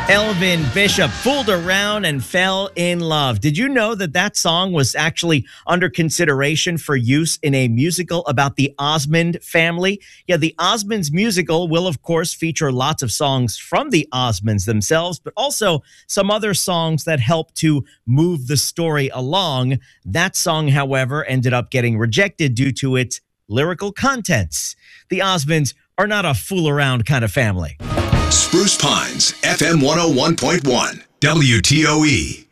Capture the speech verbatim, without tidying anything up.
Elvin Bishop fooled around and fell in love. Did you know that that song was actually under consideration for use in a musical about the Osmond family? Yeah, the Osmonds musical will, of course, feature lots of songs from the Osmonds themselves, but also some other songs that help to move the story along. That song, however, ended up getting rejected due to its lyrical contents. The Osmonds are not a fool around kind of family. Spruce Pines, F M one oh one point one, W T O E.